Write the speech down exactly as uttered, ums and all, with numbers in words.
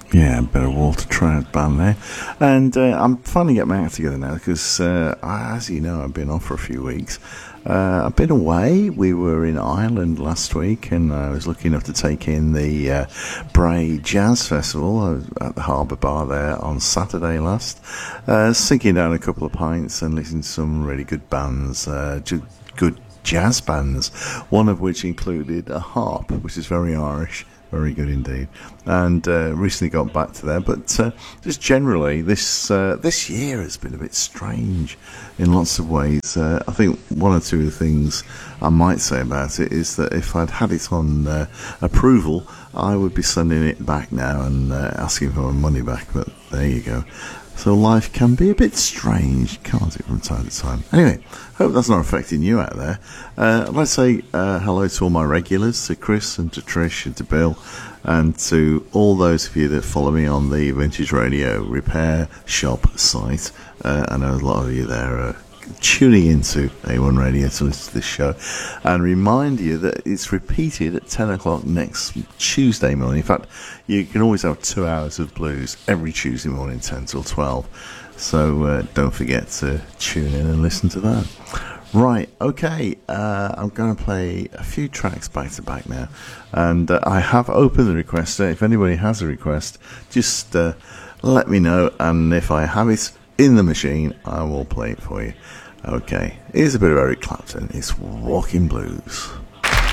Yeah, bit of Walter Trout band there. And uh, I'm finally getting my act together now because, uh, I, as you know, I've been off for a few weeks. Uh, I've been away. We were in Ireland last week, and I was lucky enough to take in the uh, Bray Jazz Festival. I was at the Harbour Bar there on Saturday last, uh, sinking down a couple of pints and listening to some really good bands, uh, ju- good jazz bands, one of which included a harp, which is very Irish. Very good indeed. And uh, recently got back to there. But uh, just generally, this uh, this year has been a bit strange in lots of ways. Uh, I think one or two of the things I might say about it is that if I'd had it on uh, approval, I would be sending it back now and uh, asking for my money back. But there you go. So life can be a bit strange, can't it, from time to time? Anyway, hope that's not affecting you out there. Uh, I'd like to say uh, hello to all my regulars, to Chris and to Trish and to Bill, and to all those of you that follow me on the Vintage Radio Repair Shop site. Uh, I know a lot of you there are tuning into A one Radio to listen to this show, and remind you that it's repeated at ten o'clock next Tuesday morning. In fact, you can always have two hours of blues every Tuesday morning, ten till twelve, so uh, don't forget to tune in and listen to that. Right, okay, uh, I'm going to play a few tracks back to back now, and uh, I have opened the request. If anybody has a request, just uh, let me know, and if I have it in the machine, I will play it for you. Okay, here's a bit of Eric Clapton. It's Walking Blues.